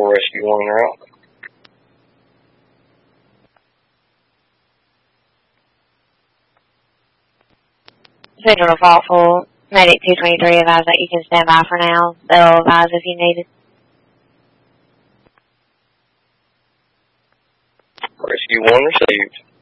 4 Rescue 1 en route. Central Faultful, Medic 223 advised that you can stand by for now. They'll advise if you need it. Rescue 1 received.